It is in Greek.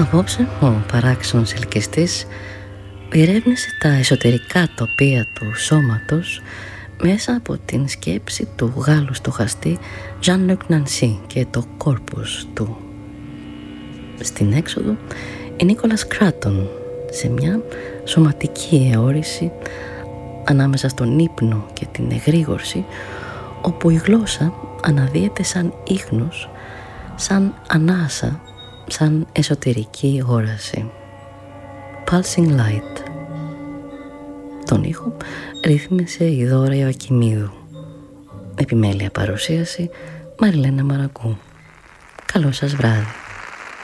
Απόψε ο παράξενος ελκυστής διερεύνησε τα εσωτερικά τοπία του σώματος μέσα από την σκέψη του Γάλλου στοχαστή Jean-Luc Nancy και το κόρπους του. Στην έξοδο η Νίκολας Κράτον σε μια σωματική αιώρηση ανάμεσα στον ύπνο και την εγρήγορση, όπου η γλώσσα αναδύεται σαν ίχνος, σαν ανάσα, σαν εσωτερική όραση. Pulsing Light. Τον ήχο ρύθμισε η Δώρα Ιωακημίδου. Επιμέλεια παρουσίαση Μαριλένα Μαρακού. Καλό σας βράδυ.